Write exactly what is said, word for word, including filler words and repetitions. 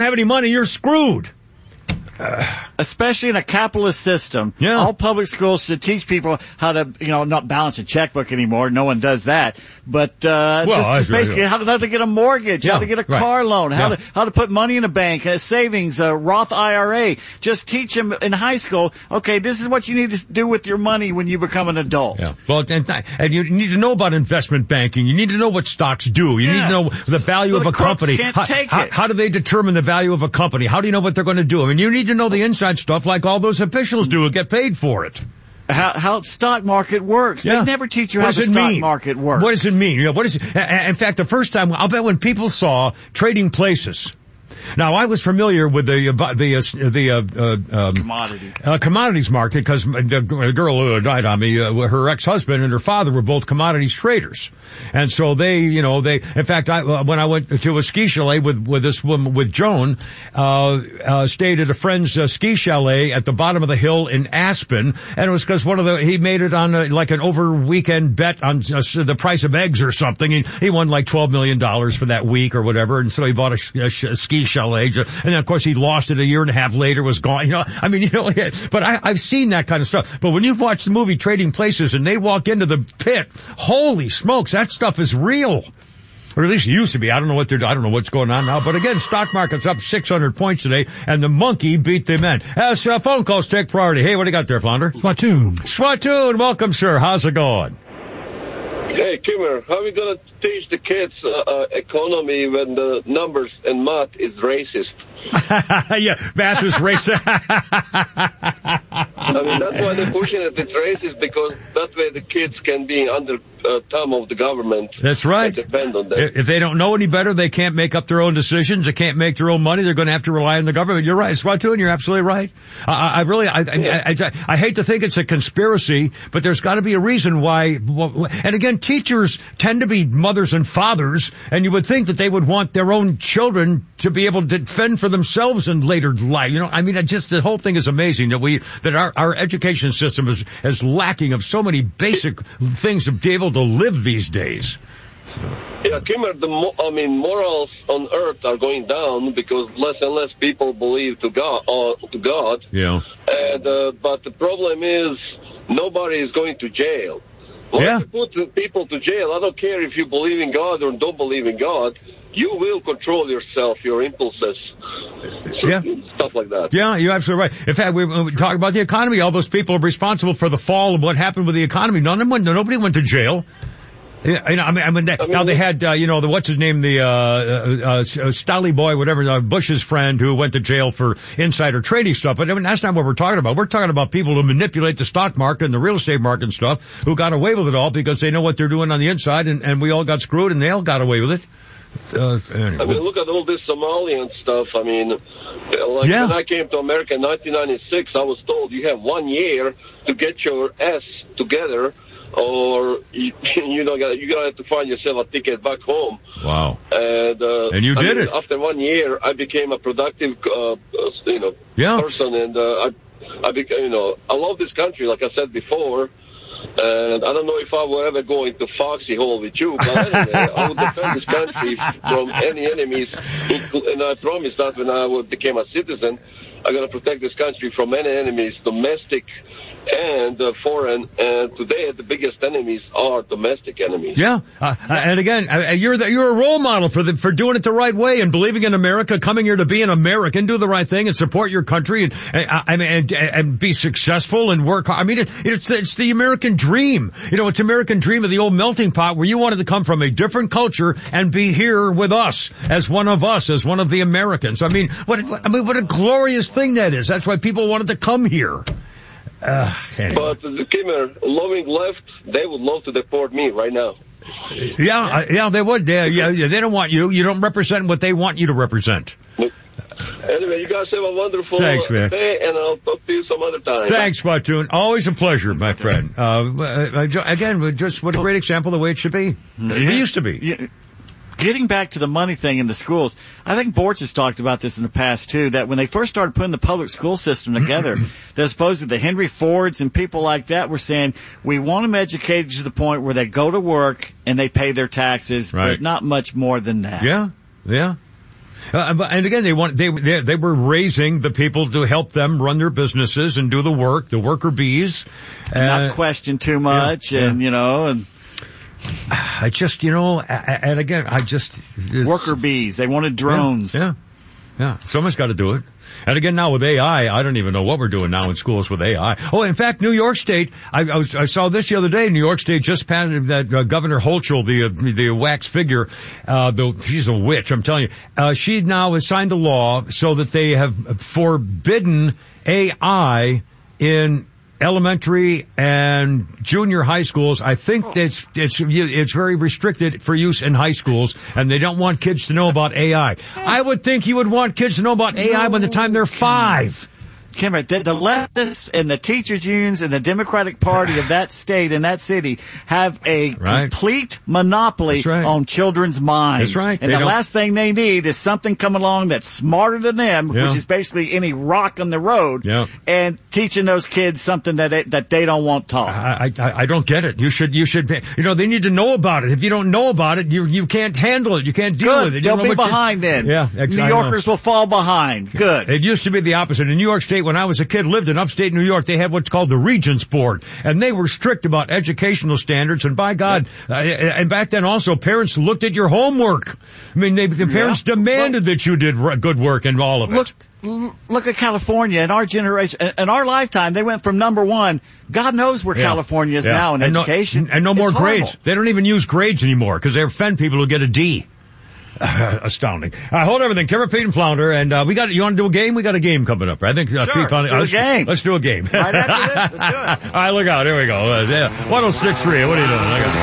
have any money, you're screwed. Especially in a capitalist system, yeah. all public schools should teach people how to, you know, not balance a checkbook anymore. No one does that. But uh, well, just, just basically right. how, to, how to get a mortgage, yeah, how to get a right. car loan, how yeah. to how to put money in a bank, a savings, a Roth I R A. Just teach them in high school, okay, this is what you need to do with your money when you become an adult. Yeah. Well, and, and you need to know about investment banking. You need to know what stocks do. You yeah. need to know the value so of the a company. Can't How, take how, it. how do they determine the value of a company? How do you know what they're going to do? I mean, you need to know the inside stuff like all those officials do and get paid for it. How, how the stock market works. Yeah. They never teach you what how the stock mean? market works. What does it mean? You know, what is it? In fact, the first time, I'll bet when people saw Trading Places. Now, I was familiar with the uh, the uh, the uh, uh, um, Commodity. uh, commodities market because the girl who died on me, uh, her ex-husband and her father were both commodities traders, and so they, you know, they. In fact, I uh, when I went to a ski chalet with with this woman with Joan, uh, uh stayed at a friend's uh, ski chalet at the bottom of the hill in Aspen, and it was because one of the he made it on a, like an over weekend bet on uh, the price of eggs or something. He, he won like twelve million dollars for that week or whatever, and so he bought a, a, a ski chalet, and then of course he lost it a year and a half later, was gone. You know, I mean, you know, but I, I've seen that kind of stuff. But when you watch the movie Trading Places and they walk into the pit, holy smokes, that stuff is real. Or at least it used to be. I don't know what they're, I don't know what's going on now. But again, stock market's up six hundred points today, and the monkey beat the men. As uh, phone calls take priority. Hey, what do you got there, Flounder? Swatoon. Swatoon, welcome, sir. How's it going? Hey, Kimmer, how are we going to teach the kids uh, uh, economy when the numbers and math is racist? Yeah, math is racist. I mean, that's why they're pushing it. It's racist because that way the kids can be under uh, thumb of the government. That's right. And depend on them. If they don't know any better, they can't make up their own decisions. They can't make their own money. They're going to have to rely on the government. You're right, Swatoon. You're absolutely right. I, I really, I, Yeah. I, I, I hate to think it's a conspiracy, but there's got to be a reason why. And again, teachers tend to be mothers and fathers, and you would think that they would want their own children to be able to fend for themselves in later life. You know, I mean, it just the whole thing is amazing that we that our our education system is is lacking of so many basic things to be able to live these days. So. Yeah, Kimmer, the mo- I mean, morals on earth are going down because less and less people believe to God. Uh, to God. Yeah. And uh, but the problem is nobody is going to jail. Once Yeah. you put people to jail, I don't care if you believe in God or don't believe in God, you will control yourself, your impulses, Yeah. stuff like that. Yeah, you're absolutely right. In fact, we, we talk about the economy. All those people are responsible for the fall of what happened with the economy. None of them went, nobody went to jail. Yeah, you know, I mean, I mean, they, I mean, now they had, uh, you know, the, what's his name, the, uh, uh, uh, Stally boy, whatever, uh, Bush's friend who went to jail for insider trading stuff. But I mean, that's not what we're talking about. We're talking about people who manipulate the stock market and the real estate market and stuff, who got away with it all because they know what they're doing on the inside, and, and we all got screwed and they all got away with it. Uh, anyway. I mean, look at all this Somalian stuff. I mean, like Yeah. when I came to America in nineteen ninety-six, I was told you have one year to get your ass together, or you, you know, you gotta have to find yourself a ticket back home. Wow. And uh, And you I did mean, it. After one year, I became a productive, uh, uh, you know, Yeah. person, and uh, I, I became, you know, I love this country, like I said before. And I don't know if I will ever go into Foxy Hole with you, but anyway, I will defend this country from any enemies. And I promise that when I became a citizen, I'm going to protect this country from any enemies, domestic and uh, foreign. And today, the biggest enemies are domestic enemies. Yeah, uh, and again, uh, you're the, you're a role model for the, for doing it the right way and believing in America, coming here to be an American, do the right thing and support your country, and and, I mean, and, and be successful and work hard. I mean, it, it's it's the American dream. You know, it's American dream of the old melting pot where you wanted to come from a different culture and be here with us as one of us, as one of the Americans. I mean, what I mean, what a glorious thing that is. That's why people wanted to come here. Uh, anyway. But the Kimmer, loving left, they would love to deport me right now. Yeah, uh, yeah, they would. They, yeah, yeah, they don't want you. You don't represent what they want you to represent. Anyway, you guys have a wonderful Thanks, man. day, and I'll talk to you some other time. Thanks, Swatoon. Always a pleasure, my friend. Uh, uh, again, just what a great example of the way it should be. Yeah. It used to be. Yeah. Getting back to the money thing in the schools, I think Borch has talked about this in the past too, that when they first started putting the public school system together, that supposedly the Henry Fords and people like that were saying, we want them educated to the point where they go to work and they pay their taxes, Right. but not much more than that. Yeah, yeah. Uh, but- and again, they want they, they they were raising the people to help them run their businesses and do the work, the worker bees. Not Uh, question too much, yeah, and yeah. you know, and I just, you know, a- a- and again, I just it's- worker bees. They wanted drones. Yeah, yeah, yeah. Someone's got to do it. And again, now with A I, I don't even know what we're doing now in schools with A I. Oh, in fact, New York State, I, I, was, I saw this the other day. New York State just passed that uh, Governor Hochul, the uh, the wax figure, uh, the, she's a witch, I'm telling you. Uh, she now has signed a law so that they have forbidden A I in elementary and junior high schools. I think it's it's it's very restricted for use in high schools, and they don't want kids to know about A I. I would think you would want kids to know about A I by the time they're five. Cameron, the, the leftists and the teachers unions and the Democratic Party of that state and that city have a Right. complete monopoly That's right. on children's minds. That's right. And They the don't- last thing they need is something coming along that's smarter than them, Yeah. which is basically any rock on the road, Yeah. and teaching those kids something that they, that they don't want taught. I, I I don't get it. You should you should you know they need to know about it. If you don't know about it, you you can't handle it. You can't deal Good. with it. You They'll don't know be what you- behind then. Yeah, ex- New I know. Yorkers will fall behind. Good. It used to be the opposite. In New York State, when I was a kid, lived in upstate New York, they had what's called the Regents Board, and they were strict about educational standards. And by God, uh, and back then also, parents looked at your homework. I mean, they, the parents Yeah. demanded that you did r- good work and all of it. Look, l- look at California in our generation, in- in our lifetime, they went from number one. God knows where Yeah. California is Yeah. now in and education. No, and no more It's horrible. grades. They don't even use grades anymore because they offend people who get a D. Astounding. Uh, hold everything. Kevin, Pete, and Flounder. And, uh, we got, you want to do a game? We got a game coming up. I think, uh, Sure, Pete finally, let's do a game. Let's do a game. Right after this, let's do it. All right, look out. Here we go. Uh, yeah. one oh six point three. What are you doing? I got